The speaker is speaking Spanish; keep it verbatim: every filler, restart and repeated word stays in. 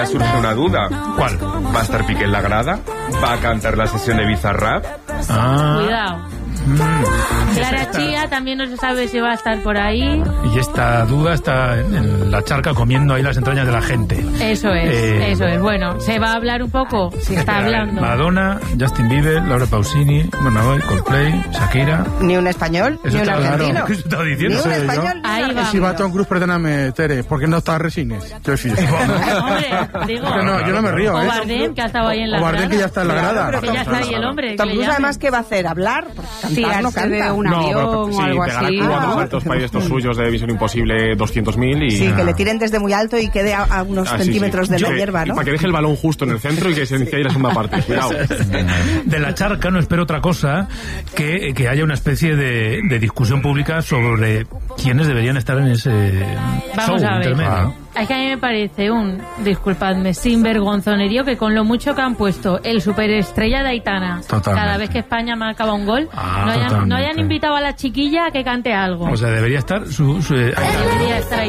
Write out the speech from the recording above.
Surge una duda. ¿Cuál? ¿Va a estar Piqué en la grada? ¿Va a cantar la sesión de Bizarrap? Ah. Cuidado. Mm. Clara Chía también no se sabe si va a estar por ahí. Y esta duda está en, en la charca comiendo ahí las entrañas de la gente. Eso es, Eh, eso es. Bueno, se va a hablar un poco. Se está hablando. Madonna, Justin Bieber, Laura Pausini, Bueno, Coldplay, Shakira. Ni un español, Eso ni un está argentino. claro. ¿Qué se está diciendo? Ni un Sí, yo. español, ni un Ahí argentino. va. Si va Tom Cruise, perdóname, Tere, ¿por qué no está Resines? Yo sí. Hombre, digo. Porque no, yo no me río, O ¿eh? Bardem, que ha estado ahí en la O Bardem, grada. que ya está en la grada. Claro, Que ya está ahí el hombre. Tom que le Cruise, llamen. además, ¿qué va a hacer? ¿Hablar? Pues cantar, no Tirarse de canta. un No, avión pero- o Sí, algo pegará así. cuatro Ah. saltos para estos suyos de Misión Imposible doscientos mil y... Sí, que le tiren desde muy alto y quede a, a unos Ah, sí, centímetros sí. de la Que- hierba, y ¿no? para que deje el balón justo en el centro y que se inicie ahí la segunda parte. Cuidado. De la charca no espero otra cosa que, que haya una especie de, de discusión pública sobre quiénes deberían estar en ese Vamos show a ver. intermedio. Es que a mí me parece un, disculpadme, sinvergonzonerío que con lo mucho que han puesto el superestrella de Aitana Totalmente. cada vez que España marca un gol, Ah, no, hayan, no totalmente. hayan invitado a la chiquilla a que cante algo. O sea, debería estar su... su- Debería estar ahí